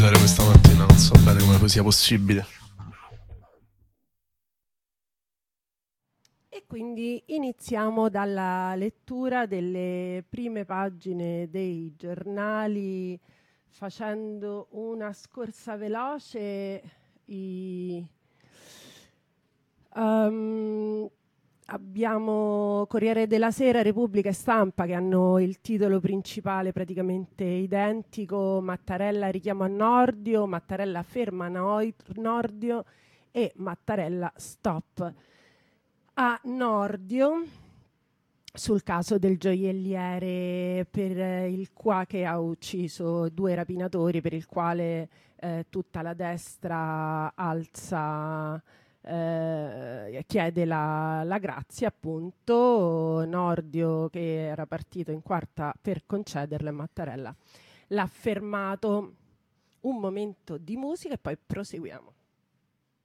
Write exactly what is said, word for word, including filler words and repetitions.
vedere questa mattina, non so bene come sia possibile. E quindi iniziamo dalla lettura delle prime pagine dei giornali, facendo una scorsa veloce. I, um, abbiamo Corriere della Sera, Repubblica e Stampa che hanno il titolo principale praticamente identico: Mattarella richiamo a Nordio, Mattarella ferma Noi- Nordio e Mattarella stop a Nordio, sul caso del gioielliere per il qua che ha ucciso due rapinatori, per il quale eh, tutta la destra alza, eh, chiede la, la grazia, appunto. Nordio, che era partito in quarta per concederla, e Mattarella l'ha fermato. Un momento di musica e poi proseguiamo.